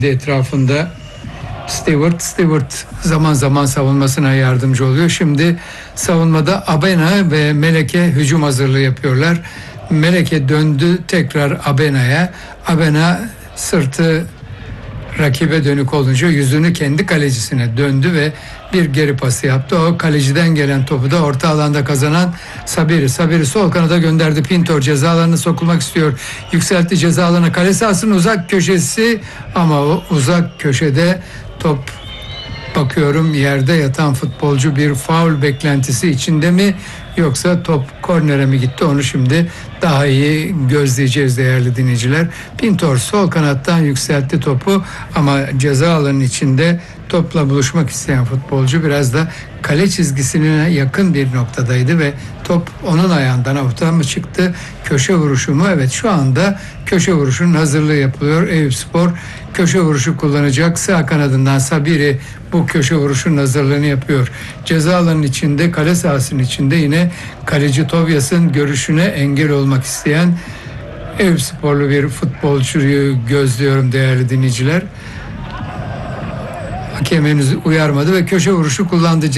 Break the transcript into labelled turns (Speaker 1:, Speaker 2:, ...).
Speaker 1: etrafında Stewart zaman zaman savunmasına yardımcı oluyor. Şimdi savunmada Abena ve Meleke hücum hazırlığı yapıyorlar. Meleke döndü tekrar Abena'ya. Abena sırtı rakibe dönük olunca yüzünü kendi kalecisine döndü ve bir geri pası yaptı. O kaleciden gelen topu da orta alanda kazanan Sabiri. Sabiri sol kanada gönderdi. Pintor ceza alanına sokulmak istiyor. Yükseltti ceza alanına. Kale sahasının uzak köşesi ama o uzak köşede top, bakıyorum yerde yatan futbolcu bir faul beklentisi içinde mi yoksa top kornere mi gitti, onu şimdi daha iyi gözleyeceğiz değerli dinleyiciler. Pintor sol kanattan yükseltti topu ama ceza alanının içinde topla buluşmak isteyen futbolcu biraz da kale çizgisine yakın bir noktadaydı ve top onun ayağından avuta mı çıktı, köşe vuruşu mu? Evet, şu anda köşe vuruşunun hazırlığı yapılıyor. Eyüpspor köşe vuruşu kullanacak. Sağ kanadından Sabiri bu köşe vuruşunun hazırlığını yapıyor. Ceza alanının içinde, kale sahasının içinde yine kaleci Tobias'ın görüşüne engel olmak isteyen Eyüpsporlu bir futbolcuyu gözlüyorum değerli dinleyiciler. Hakem henüz uyarmadı ve köşe vuruşu kullandı.